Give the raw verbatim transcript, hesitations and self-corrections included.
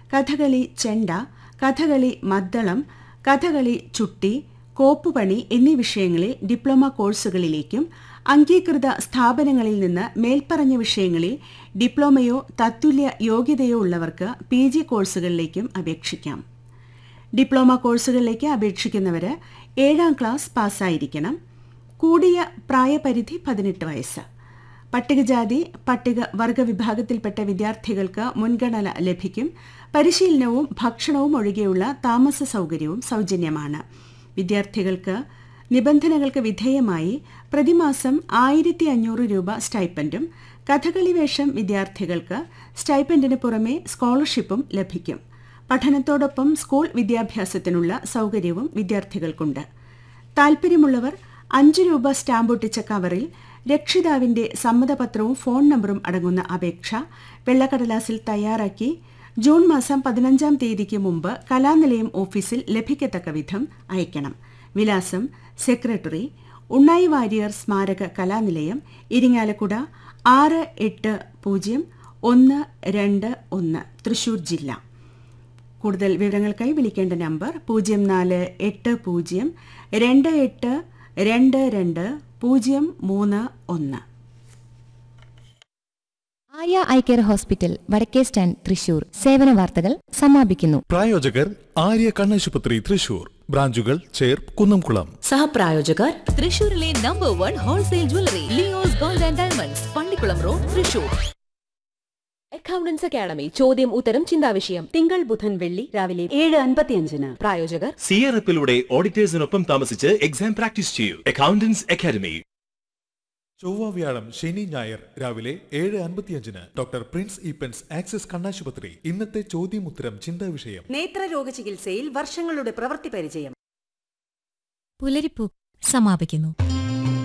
കഥകളി ചെണ്ട, കഥകളി മദ്ദളം, കഥകളി ചുട്ടി, കോപ്പുപണി എന്നീ വിഷയങ്ങളിൽ ഡിപ്ലോമ കോഴ്സുകളിലേക്കും അംഗീകൃത സ്ഥാപനങ്ങളിൽ നിന്ന് മേൽപ്പറഞ്ഞ വിഷയങ്ങളിൽ ഡിപ്ലോമയോ തത്തുല്യ യോഗ്യതയോ ഉള്ളവർക്ക് പി ജി കോഴ്സുകളിലേക്കും അപേക്ഷിക്കാം. ഡിപ്ലോമ കോഴ്സുകളിലേക്ക് അപേക്ഷിക്കുന്നവർ ഏഴാം ക്ലാസ് പാസ്സായിരിക്കണം. കൂടിയ പ്രായപരിധി പതിനെട്ട് വയസ്സ്. പട്ടികജാതി പട്ടിക വർഗ വിഭാഗത്തിൽപ്പെട്ട വിദ്യാർത്ഥികൾക്ക് മുൻഗണന ലഭിക്കും. പരിശീലനവും ഭക്ഷണവും ഒഴികെയുള്ള താമസ സൗകര്യവും സൗജന്യമാണ്. വിദ്യാർത്ഥികൾക്ക് നിബന്ധനകൾക്ക് വിധേയമായി പ്രതിമാസം ആയിരത്തി അഞ്ഞൂറ് രൂപ സ്റ്റൈപ്പൻഡും കഥകളി വേഷം വിദ്യാർത്ഥികൾക്ക് സ്റ്റൈപ്പൻഡിന് പുറമെ സ്കോളർഷിപ്പും ലഭിക്കും. പഠനത്തോടൊപ്പം സ്കൂൾ വിദ്യാഭ്യാസത്തിനുള്ള സൗകര്യവും വിദ്യാർത്ഥികൾക്കുണ്ട്. താൽപ്പര്യമുള്ളവർ അഞ്ച് രൂപ സ്റ്റാമ്പൊട്ടിച്ച കവറിൽ രക്ഷിതാവിന്റെ സമ്മതപത്രവും ഫോൺ നമ്പറും അടങ്ങുന്ന അപേക്ഷ വെള്ളക്കടലാസിൽ തയ്യാറാക്കി ജൂൺ മാസം പതിനഞ്ചാം തീയതിക്ക് മുമ്പ് കലാനിലയം ഓഫീസിൽ ലഭിക്കത്തക്ക വിധം അയക്കണം. വിലാസം സെക്രട്ടറി, ഉണ്ണായി വാര്യർ സ്മാരക കലാനിലയം, ഇരിങ്ങാലക്കുട ആറ് എട്ട് പൂജ്യം ഒന്ന് രണ്ട് ഒന്ന്, തൃശൂർ ജില്ല. കൂടുതൽ വിവരങ്ങൾക്കായി വിളിക്കേണ്ട നമ്പർ പൂജ്യം നാല് എട്ട് പൂജ്യം രണ്ട് എട്ട് രണ്ട് രണ്ട് പൂജ്യം മൂന്ന് ഒന്ന്. ആര്യ ഐ കെയർ ഹോസ്പിറ്റൽ, വടക്കേ സ്റ്റാൻഡ്, തൃശൂർ. സേവന വാർത്തകൾ സമാപിക്കുന്നു. പ്രായോജകർ ആര്യ കണ്ണാശുപത്രി, തൃശൂർ. ബ്രാഞ്ചുകൾ ചേർപ്പ്, കുന്നംകുളം. സഹപ്രായോജകർ തൃശൂരിലെ number one wholesale jewellery Leo's gold and diamonds, Pallikkulam road, Thrissur. Accountants academy ചോദ്യം ഉത്തരം ചിന്താവിഷയം തിങ്കൾ ബുധൻ വെള്ളി രാവിലെ ഏഴ് അൻപത്തിയഞ്ചിന്. പ്രായോജകർ സി ആർ എഫിലൂടെ ഓഡിറ്റേഴ്സിനൊപ്പം താമസിച്ച് എക്സാം പ്രാക്ടീസ് ചെയ്യൂ. Accountants academy. ചൊവ്വ വ്യാഴം ശനി ഞായർ രാവിലെ ഏഴ് അൻപത്തിയഞ്ചിന് ഡോക്ടർ പ്രിൻസ് ഈപ്പൻസ് ആക്സിസ് കണ്ണാശുപത്രി. ഇന്നത്തെ ചോദ്യമുത്തരം ചിന്താ വിഷയം. നേത്രരോഗ ചികിത്സയിൽ വർഷങ്ങളുടെ പ്രവൃത്തി പരിചയം. പുലരിപ്പൂ സമാപിക്കുന്നു.